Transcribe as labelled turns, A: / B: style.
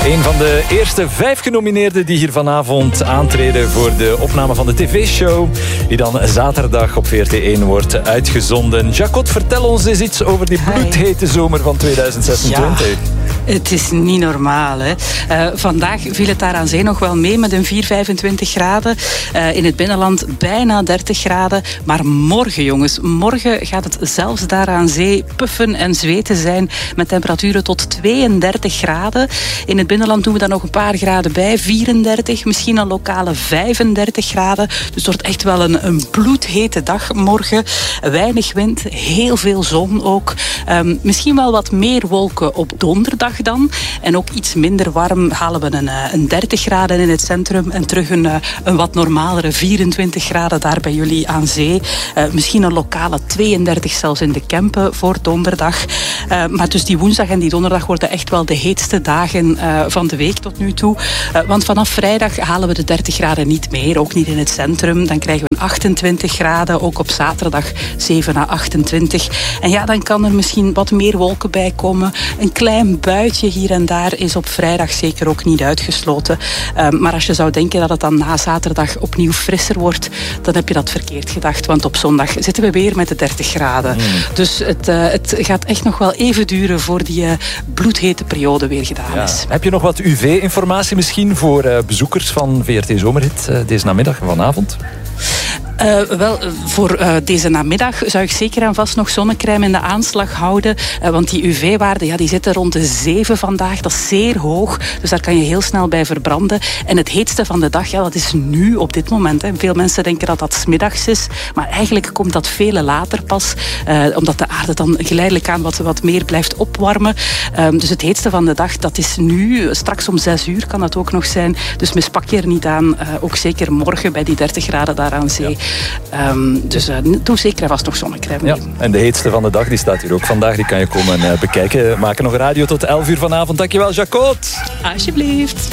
A: Een van de eerste 5 genomineerden die hier vanavond aantreden voor de opname van de tv-show, die dan zaterdag op VRT1 wordt uitgezonden. Jacot, vertel ons eens iets over die bloedhete zomer van 2026.
B: Ja. Het is niet normaal, hè. Vandaag viel het daar aan zee nog wel mee met een 25 graden. In het binnenland bijna 30 graden. Maar morgen, jongens, morgen gaat het zelfs daar aan zee puffen en zweten zijn met temperaturen tot 32 graden. In het binnenland doen we daar nog een paar graden bij. 34, misschien een lokale 35 graden. Dus het wordt echt wel een bloedhete dag morgen. Weinig wind, heel veel zon ook. Misschien wel wat meer wolken op donderdag dan. En ook iets minder warm halen we een 30 graden in het centrum en terug een wat normalere 24 graden daar bij jullie aan zee. Misschien een lokale 32 zelfs in de Kempen voor donderdag. Maar dus die woensdag en die donderdag worden echt wel de heetste dagen van de week tot nu toe. Want vanaf vrijdag halen we de 30 graden niet meer, ook niet in het centrum. Dan krijgen we 28 graden, ook op zaterdag 7 à 28. En ja, dan kan er misschien wat meer wolken bij komen. Een klein buitje hier en daar is op vrijdag zeker ook niet uitgesloten. Maar als je zou denken dat het dan na zaterdag opnieuw frisser wordt, dan heb je dat verkeerd gedacht. Want op zondag zitten we weer met de 30 graden. Dus het gaat echt nog wel even duren voor die bloedhete periode weer gedaan is.
A: Heb je nog wat UV-informatie misschien voor bezoekers van VRT Zomerhit deze namiddag en vanavond?
B: Wel, voor deze namiddag zou ik zeker en vast nog zonnecrème in de aanslag houden. Want die UV-waarden die zitten rond de 7 vandaag. Dat is zeer hoog. Dus daar kan je heel snel bij verbranden. En het heetste van de dag, dat is nu op dit moment. Hè. Veel mensen denken dat dat 's middags is. Maar eigenlijk komt dat veel later pas. Omdat de aarde dan geleidelijk aan wat meer blijft opwarmen. Dus het heetste van de dag, dat is nu. Straks om 6 uur kan dat ook nog zijn. Dus mispak je er niet aan. Ook zeker morgen bij die 30 graden daar aan zee. Dus doe zeker en vast nog zonnecrème.
A: Ja, en de heetste van de dag die staat hier ook vandaag. Die kan je komen bekijken. We maken nog radio tot 11 uur vanavond. Dankjewel, Jacot.
B: Alsjeblieft.